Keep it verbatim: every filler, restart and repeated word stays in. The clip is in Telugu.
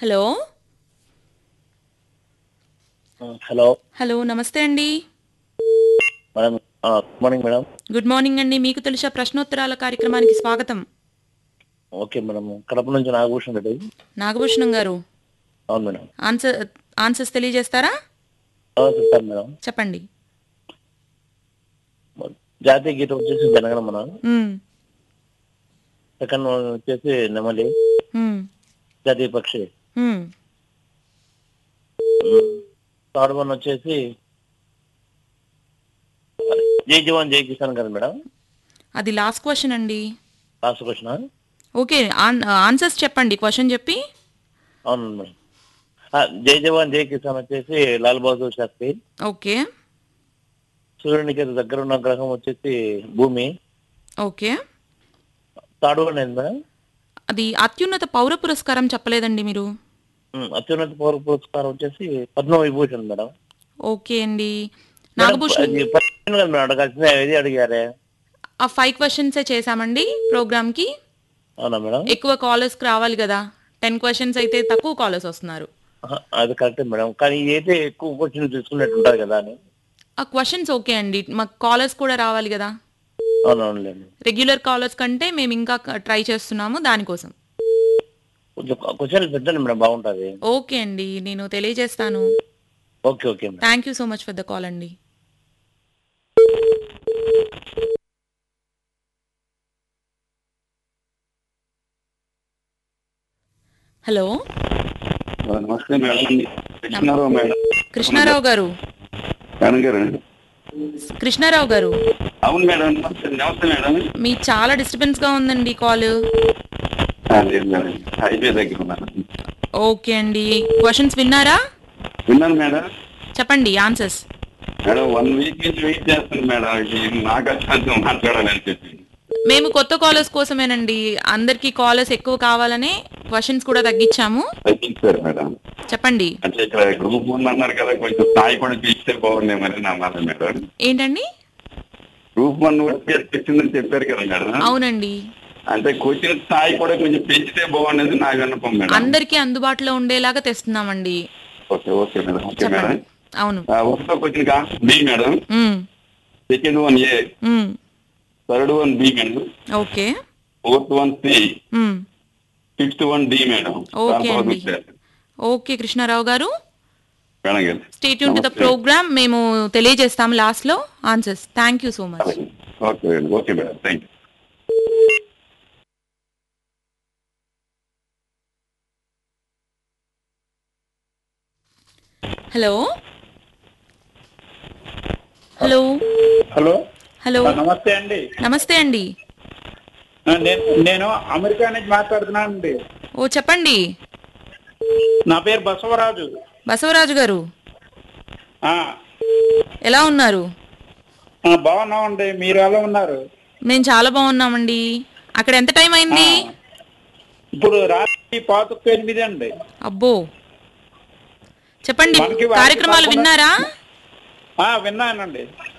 హలో హలో హలో నమస్తే అండి. Madam good morning madam. Good morning అండి. మీకు తెలుసా ప్రశ్నోత్తరాల కార్యక్రమానికి స్వాగతం. ఓకే మేడం, కడప నుంచి నాగభూషణ్ రెడ్డి. నాగభూషణం గారు అవును మేడం. Answer answers తెలియజేస్తారా? ఆ, చెప్తాను మేడం. చెప్పండి. జాతీయ గీతం వచ్చేసి జనగణమన. మ్మ్. సెకండ్ వన్ వచ్చేసి నెమలి, మ్మ్. జాతీయ పక్షి. మ్మ్. థర్డ్ వన్ వచ్చేసి జై జవాన్ జై కిసాన్ కదా మేడం. అది లాస్ట్ క్వశ్చన్ అండి. Last question. Okay, on answers చెప్పండి క్వశ్చన్ చెప్పి. అవును మేడం. ఆ, జై జవాన్ జై కిసాన్ వచ్చేసి లాల్ బహదూర్ శాస్త్రి. ఓకే సూర్యునికి దగ్గర ఉన్న గ్రహం వచ్చేసి భూమి. ఓకే థర్డ్ వన్ ఏంది మేడం? అది అత్యున్నత పౌర పురస్కారం చెప్పలేదండి మీరు. ఉమ్, అత్యున్నత పౌర పురస్కారం వచ్చేసి పద్మ విభూషణ్ మేడం. ఓకే అండి. మేడం నాగభూషణ్ అది పదిహేను కదా మేడం అడగాల్సింది, ఇది అడిగారే. ఆ ఫైవ్ క్వశ్చన్సే చేశామండి ప్రోగ్రామ్కి. అవునా మేడం? ఎక్కువ కాలర్స్కి రావాలి కదా, టెన్ క్వశ్చన్స్ అయితే తక్కువ కాలర్స్ వస్తున్నారు. ఆహా, అది కరెక్టే మేడం, కానీ అయితే ఎక్కువ క్వశ్చన్ తీసుకున్నట్టు ఉంటుంది కదా అని. ఆ క్వశ్చన్స్ ఓకే అండి, మాకు కాలర్స్ కూడా రావాలి కదా. అవునవునులేండి. రెగ్యులర్ కాలర్స్ కంటే మేము ఇంకా ట్రై చేస్తున్నాము దానికోసం. కొంచెం క్వశ్చన్లు పెట్టండి మేడం, బాగుంటుంది. ఓకే అండి, నేను తెలియజేస్తాను. Okay okay madam. Thank you so much for the call అండి. హలో నమస్తే మేడం. కృష్ణారావు మేడం. కృష్ణారావు గారు. మేడం గారు. కృష్ణారావు గారు అవును మేడం. నమస్తే నమస్తే మేడం. మీ చాలా డిస్టర్బెన్స్ గా ఉందండి కాల్. లేదు మేడం, హైవే దగ్గర ఉన్నాను. ఓకే అండి, క్వశ్చన్స్ విన్నారా? విన్నాను మేడం. చెప్పండి ఆన్సర్స్. మేడం వన్ వీక్ నుంచి వెయిట్ చేస్తాను మేడం, ఇది నాకు వచ్చి మాట్లాడాలని చెప్పి. మేము కొత్త కాలర్స్ కోసమేనండి, అందరికి కాలర్స్ ఎక్కువ కావాలనే క్వశ్చన్స్ కూడా తగ్గించాము. తగ్గించారు మేడం. చెప్పండి. అంటే ఇక్కడ గ్రూప్ వన్ అన్నారు కదా, కొంచెం స్థాయి కూడా పెంచితే బాగుండే మరి నా మాట మేడం. ఏంటండి? గ్రూప్ వన్ కూడా తెచ్చిందని చెప్పారు కదా మేడం. అవునండి, అంటే కోచింగ్ స్థాయి కూడా కొంచెం పెంచితే బాగుండేది నా విన్నపం మేడం. అందరికి అందుబాటులో ఉండేలాగా తెస్తున్నామండి. Okay okay madam. Okay madam. చెప్పండి. అవును. ఒకటో కోచింగ్ బి మేడం, మ్మ్. సెకండ్ వన్ ఏ, మ్మ్. Third one B madam, okay. Fourth one C, మ్మ్. Fifth one D madam. Okay అండి. ఓకే కృష్ణారావు గారు, మేడం గారు stay tune to the programme. మేము తెలియజేస్తాం లాస్ట్ లో answers. Thank you so much. Okay okay madam, thank you. Hello hello hello hello నమస్తే అండి. నమస్తే అండి. ఆ, నేను నేను అమెరికా నుంచి మాట్లాడుతున్నాను అండి. ఓ చెప్పండి. నా పేరు బసవరాజు. బసవరాజు గారు ఆ, ఎలా ఉన్నారు? ఆ, బాగున్నామండి. మీరు ఎలా ఉన్నారు? నేను చాలా బాగున్నామండి. అక్కడ ఎంత టైం అయింది? ఇప్పుడు రాత్రి పాతకు ఎనిమిది అండి. అబ్బో, చెప్పండి. మనకి వారికి కార్యక్రమాలు పదకొండు- విన్నారా? ఆ, విన్నానండి.